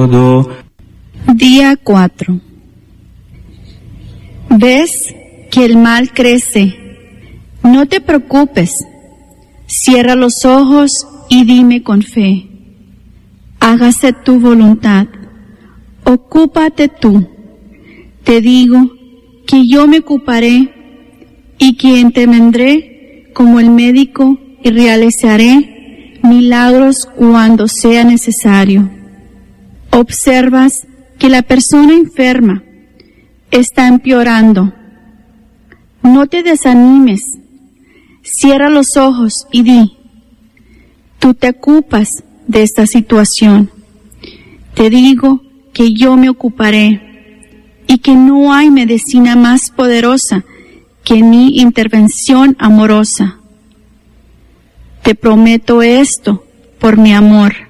todo. Día 4. ¿Ves que el mal crece? No te preocupes. Cierra los ojos y dime con fe: hágase tu voluntad. Ocúpate tú. Te digo que yo me ocuparé y que intervendré como el médico y realizaré milagros cuando sea necesario. Observas que la persona enferma está empeorando. No te desanimes. Cierra los ojos y di: tú te ocupas de esta situación. Te digo que yo me ocuparé y que no hay medicina más poderosa que mi intervención amorosa. Te prometo esto por mi amor.